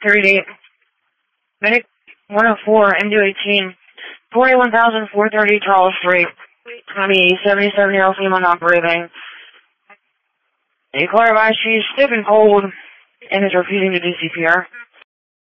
38. Medic 104, MD18. 41,430 Charles Street. Tommy, 77-year-old female not breathing. A car advice she's stiff and cold and is refusing to do CPR.